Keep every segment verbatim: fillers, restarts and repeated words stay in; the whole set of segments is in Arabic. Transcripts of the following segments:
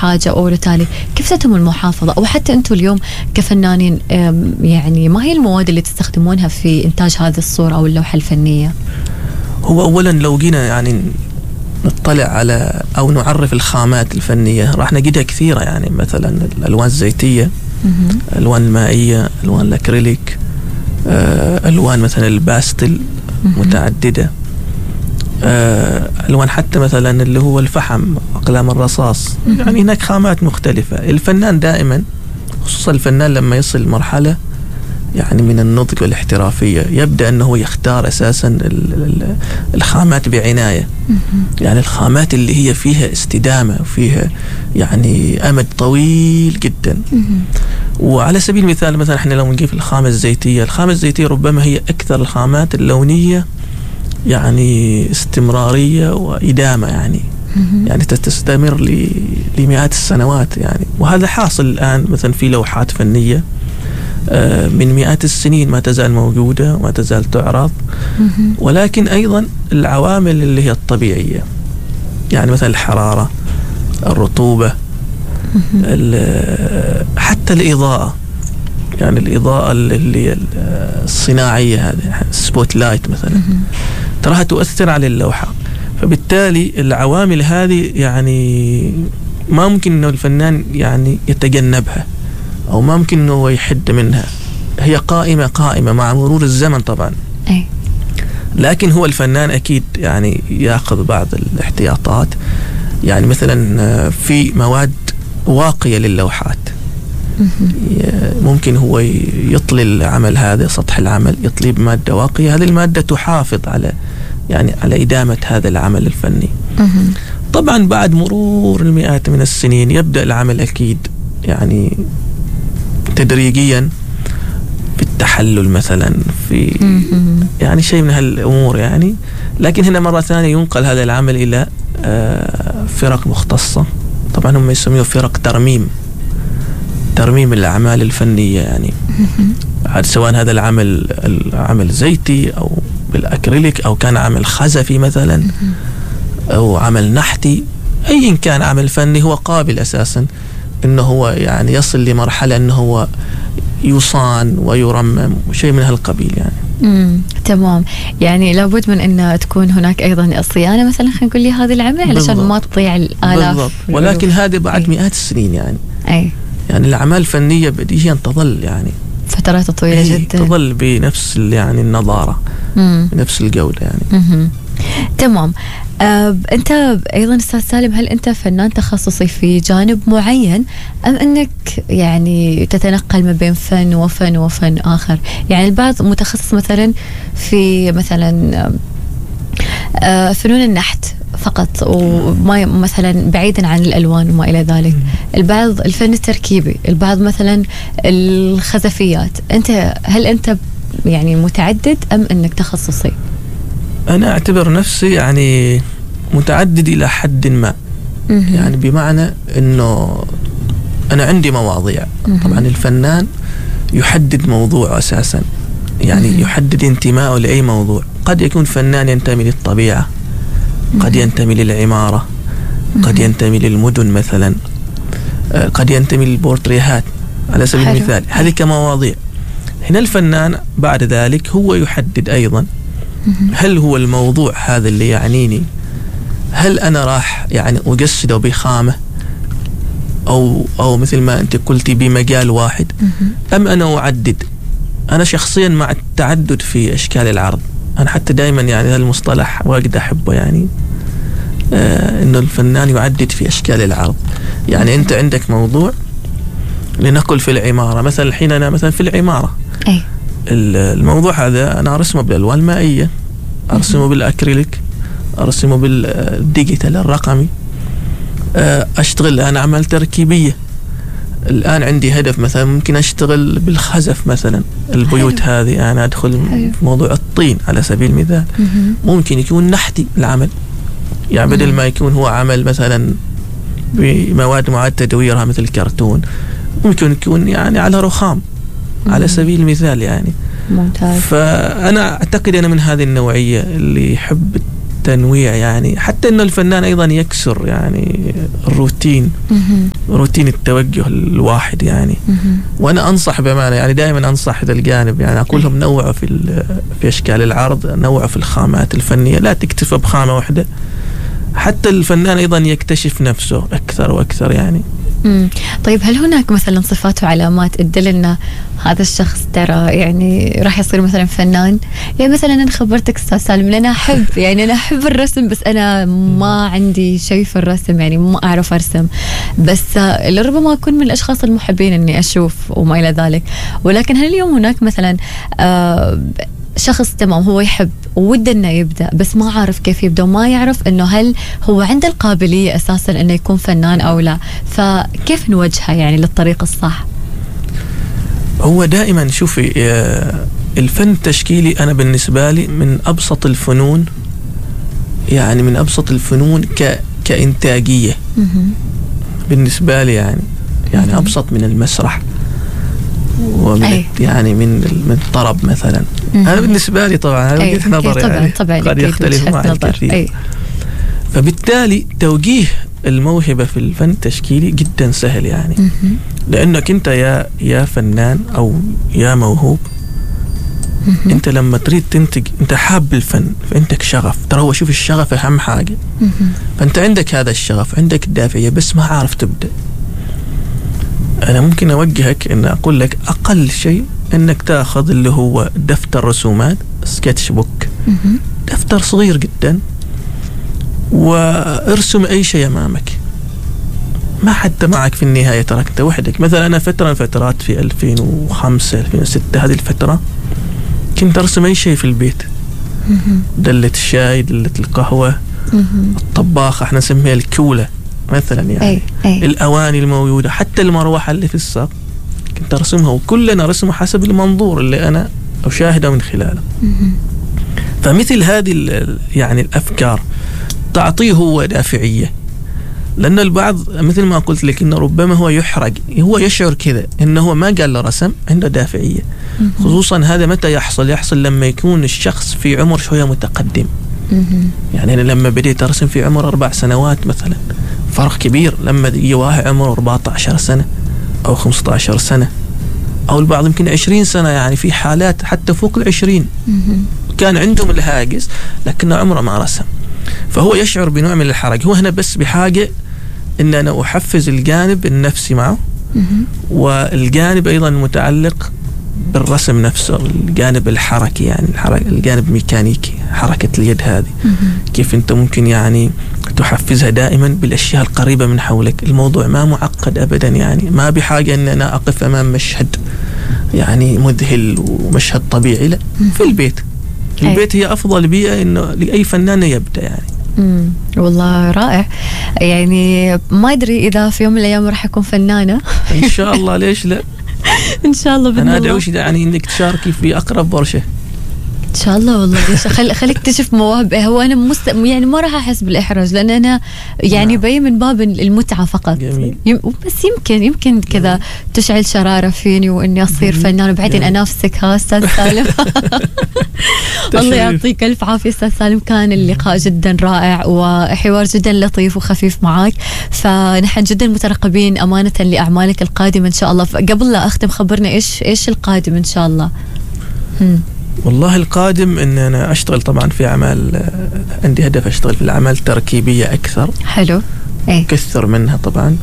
حاجة أو تالي، كيف تتم المحافظة؟ أو حتى أنتم اليوم كفنانين يعني ما هي المواد اللي تستخدمونها في إنتاج هذه الصورة أو اللوحة الفنية؟ هو أولا لو جينا يعني نطلع على أو نعرف الخامات الفنية راح نجدها كثيرة، يعني مثلا الألوان الزيتية، الألوان المائية، ألوان الأكريليك، ألوان مثلا الباستل متعددة، ألوان حتى مثلا اللي هو الفحم، أقلام الرصاص. يعني هناك خامات مختلفة. الفنان دائما، خصوصا الفنان لما يصل مرحلة يعني من النضج والاحترافية، يبدأ أنه يختار أساسا الخامات بعناية. يعني الخامات اللي هي فيها استدامة وفيها يعني أمد طويل جدا. وعلى سبيل المثال مثلا احنا لو نجيب الخامة الزيتية، الخامة الزيتية ربما هي أكثر الخامات اللونية يعني استمرارية وإدامة، يعني يعني تستمر لمئات السنوات يعني. وهذا حاصل الآن مثلا في لوحات فنية من مئات السنين ما تزال موجودة وما تزال تعرض. ولكن أيضا العوامل اللي هي الطبيعية، يعني مثلا الحرارة، الرطوبة، حتى الإضاءة، يعني الإضاءة اللي هي الصناعية هذه السبوت لايت مثلا تراها تؤثر على اللوحة. فبالتالي العوامل هذه يعني ما ممكن إنه الفنان يعني يتجنبها أو ما ممكن إنه يحد منها، هي قائمة قائمة مع مرور الزمن طبعا. أي. لكن هو الفنان أكيد يعني يأخذ بعض الاحتياطات، يعني مثلا في مواد واقية للوحات، ممكن هو يطلي العمل هذا، سطح العمل يطلي بمادة واقية، هذه المادة تحافظ على يعني على إدامة هذا العمل الفني. طبعا بعد مرور المئات من السنين يبدأ العمل أكيد يعني تدريجيا في التحلل مثلا، في يعني شيء من هالأمور يعني. لكن هنا مرة ثانية ينقل هذا العمل إلى فرق مختصة، طبعا هم يسميه فرق ترميم، ترميم الأعمال الفنية يعني. سواء هذا العمل العمل زيتي أو بالأكريليك أو كان عمل خزفي مثلا أو عمل نحتي، أي كان عمل فني هو قابل أساسا إنه هو يعني يصل لمرحلة إنه هو يصان ويرمم وشيء من هالقبيل يعني. امم تمام. يعني لابد من أن تكون هناك أيضا الصيانة مثلا، خلينا نقول لي هذه العمل علشان ما تضيع الآلاف. بالضبط. ولكن هذا بعد أي. مئات السنين يعني. أي. يعني الأعمال الفنية بديهيا تظل يعني فترات طويلة جدا، تظل بنفس يعني النظارة، مم. بنفس الجودة يعني. مم. تمام. أه أنت أيضا أستاذ سالم، هل أنت فنان تخصصي في جانب معين أم أنك يعني تتنقل ما بين فن وفن وفن آخر؟ يعني البعض متخصص مثلا في مثلا أه فنون النحت فقط وما مثلا بعيدا عن الألوان وما إلى ذلك. البعض الفن التركيبي، البعض مثلا الخزفيات. أنت هل أنت يعني متعدد أم أنك تخصصي؟ أنا أعتبر نفسي يعني متعدد إلى حد ما. يعني بمعنى أنه أنا عندي مواضيع. طبعا الفنان يحدد موضوع أساسا، يعني يحدد انتمائه لأي موضوع. قد يكون فنان ينتمي للطبيعة، قد ينتمي للعمارة، قد ينتمي للمدن مثلا، قد ينتمي للبورتريهات على سبيل المثال. هذه كمواضيع. هنا الفنان بعد ذلك هو يحدد أيضا هل هو الموضوع هذا اللي يعنيني، هل أنا راح يعني أجسده بخامة أو أو مثل ما أنت قلتي بمجال واحد، أم أنا أعدد. أنا شخصيا مع التعدد في أشكال العرض. أنا حتى دائما يعني هذا المصطلح واجد أحبه، يعني آه إنه الفنان يعدد في أشكال العرض. يعني أنت عندك موضوع، لنقل في العمارة مثلا، الحين أنا مثلا في العمارة أي. الموضوع هذا أنا أرسمه بالألوان المائية، أرسمه بالأكريليك، أرسمه بالديجيتال الرقمي، أشتغل أنا أعمال تركيبية. الآن عندي هدف مثلا ممكن أشتغل بالخزف مثلا، البيوت حلو. هذه أنا أدخل حلو. في موضوع الطين على سبيل المثال. ممكن يكون نحتي العمل، يعني بدل ما يكون هو عمل مثلا بمواد معاد تدويرها مثل الكرتون، ممكن يكون يعني على رخام على سبيل المثال يعني. ممتاز. فأنا أعتقد أنا من هذه النوعية اللي يحب التنويع، يعني حتى انه الفنان ايضا يكسر يعني الروتين، روتين التوجه الواحد يعني. وانا انصح بمعنى يعني دائما انصح هذا الجانب، يعني اقول لهم نوعوا في في اشكال العرض، نوعوا في الخامات الفنيه، لا تكتفى بخامه واحده، حتى الفنان ايضا يكتشف نفسه اكثر واكثر يعني. مم. طيب هل هناك مثلا صفات وعلامات تدل ان هذا الشخص ترى يعني راح يصير مثلا فنان؟ يعني مثلا انا خبرتك استاذ سالم، انا احب يعني انا احب الرسم، بس انا ما عندي شيء في الرسم، يعني ما اعرف ارسم، بس لربما اكون من الاشخاص المحبين اني اشوف وما الى ذلك. ولكن هل اليوم هناك مثلا آه شخص تمام هو يحب وود انه يبدا، بس ما عارف كيف يبدا، وما يعرف انه هل هو عنده القابليه اساسا انه يكون فنان او لا، فكيف نوجهه يعني للطريق الصح؟ هو دائما شوفي الفن التشكيلي انا بالنسبه لي من ابسط الفنون، يعني من ابسط الفنون ك كانتاجيه بالنسبه لي، يعني يعني ابسط من المسرح ومن أي. يعني من من الطرب مثلا. مم. انا بالنسبه لي طبعا هذا وجهه نظر يعني طبعا قد يختلف مع الكثير. أي. فبالتالي توجيه الموهبه في الفن التشكيلي جدا سهل يعني. مم. لانك انت يا يا فنان او يا موهوب، مم. انت لما تريد تنتج انت حاب الفن، فعندك شغف، ترى هو شوف الشغف اهم حاجه. مم. فانت عندك هذا الشغف، عندك الدافعيه، بس ما عارف تبدا. أنا ممكن أوجهك إن أقول لك أقل شيء إنك تأخذ اللي هو دفتر رسومات، سكتش بوك، دفتر صغير جدا، وارسم أي شيء أمامك، ما حتى معك في النهاية، ترى أنت وحدك. مثلا أنا فترة من فترات في ألفين وخمسة ألفين وستة هذه الفترة كنت أرسم أي شيء في البيت، دلة الشاي، دلة القهوة، الطباخة احنا نسميها الكولة مثلا يعني. أي. أي. الأواني الموجودة، حتى المروحة اللي في السقف كنت أرسمها، وكلنا رسمه حسب المنظور اللي أنا أشاهده من خلاله. فمثل هذه يعني الأفكار تعطيه هو دافعية، لأن البعض مثل ما قلت لك إنه ربما هو يحرج، هو يشعر كذا إنه هو ما قال له رسم، عنده دافعية. خصوصا هذا متى يحصل؟ يحصل لما يكون الشخص في عمر شوية متقدم. يعني أنا لما بديت أرسم في عمر أربع سنوات مثلا، فرق كبير لما يجي واحد عمره أربعة عشر سنة أو خمسة عشر سنة، أو البعض يمكن عشرين سنة، يعني في حالات حتى فوق العشرين كان عندهم الهاجس لكن عمره ما رسم. فهو يشعر بنوع من الحرج، هو هنا بس بحاجة إن أنا أحفز الجانب النفسي معه، والجانب أيضا متعلق بالرسم نفسه، الجانب الحركي، يعني الجانب ميكانيكي، حركة اليد هذه. كيف أنت ممكن يعني تحفزها دائما بالأشياء القريبة من حولك. الموضوع ما معقد أبدا، يعني ما بحاجة أن أنا أقف أمام مشهد يعني مذهل ومشهد طبيعي، لا، في البيت. البيت هي أفضل بيئة إنه لأي فنان يبدأ يعني. امم والله رائع. يعني ما أدري إذا في يوم من الأيام راح أكون فنانة إن شاء الله، ليش لا؟ إن شاء الله. أنا أدعوش يعني إنك تشاركي في أقرب ورشة إن شاء الله. والله ليش خلي خليك تكتشف مواهب. هو أنا مست... يعني ما راح أحس بالإحراج، لأن أنا يعني بي من باب المتعة فقط. جميل. يم... بس يمكن يمكن كذا تشعل شرارة فيني وإني أصير فنان، وبعدين أنافسك. ها أستاذ سالم الله يعطيك ألف عافية أستاذ سالم، كان اللقاء جدا رائع وحوار جدا لطيف وخفيف معك، فنحن جدا مترقبين أمانة لأعمالك القادمة إن شاء الله. قبل لا أختم خبرنا إيش إيش القادم إن شاء الله. هم. والله القادم ان انا اشتغل طبعا في اعمال، عندي هدف اشتغل في الاعمال التركيبيه اكثر. حلو. ايه. كثر منها طبعا.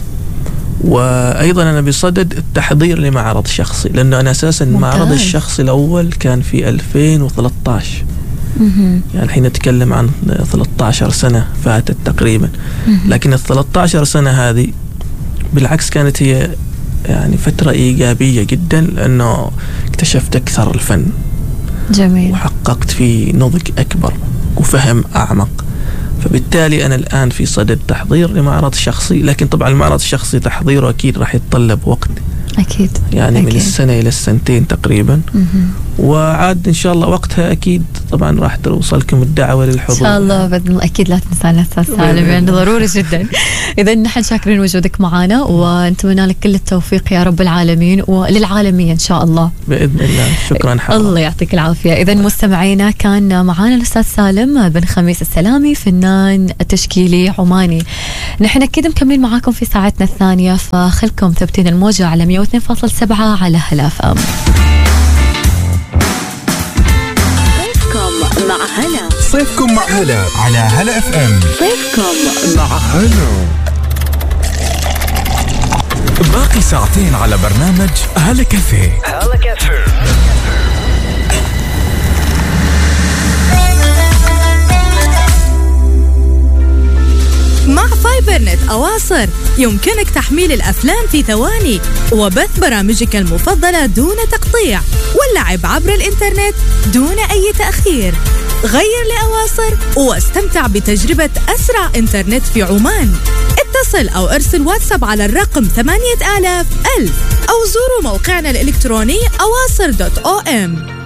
وايضا انا بصدد التحضير لمعرض شخصي، لانه انا اساسا المعرض الشخصي الاول كان في ألفين وثلاثة عشر. مم. يعني الحين نتكلم عن ثلاثة عشر سنه فاتت تقريبا. مم. لكن ال ثلاثة عشر سنه هذه بالعكس كانت هي يعني فتره ايجابيه جدا، لانه اكتشفت اكثر الفن. جميل. وحققت فيه نضج أكبر وفهم أعمق. فبالتالي أنا الآن في صدد تحضير لمعرض شخصي، لكن طبعا المعرض الشخصي تحضيره أكيد راح يتطلب وقت أكيد يعني أكيد. من السنة إلى السنتين تقريبا. مهم. وعاد إن شاء الله وقتها أكيد طبعا راح توصلكم الدعوة للحضور إن شاء الله بإذن الله. أكيد لا تنسانا أستاذ سالم، يعني ضروري جدا. إذا نحن شاكرين وجودك معنا ونتمنى لك كل التوفيق يا رب العالمين وللعالمية إن شاء الله بإذن الله. شكرا حضرتك. الله يعطيك العافية. إذا مستمعينا كان معنا الأستاذ سالم بن خميس السلامي، فنان تشكيلي عماني. نحن أكيد مكملين معاكم في ساعتنا الثانية، فخلكم ثبتين الموجة على مية واثنين فاصلة سبعة على هلا اف ام. صيفكم مع هلا، صيفكم مع هلا على هلا اف ام. صيفكم مع هلا. باقي ساعتين على برنامج هلا كافيه. هلا كافيه مع فايبرنت أواصر يمكنك تحميل الأفلام في ثواني وبث برامجك المفضلة دون تقطيع واللعب عبر الإنترنت دون أي تأخير. غير لأواصر واستمتع بتجربة أسرع إنترنت في عمان. اتصل أو ارسل واتساب على الرقم ثمانية آلاف ألف أو زوروا موقعنا الإلكتروني أواصر دوت أو إم.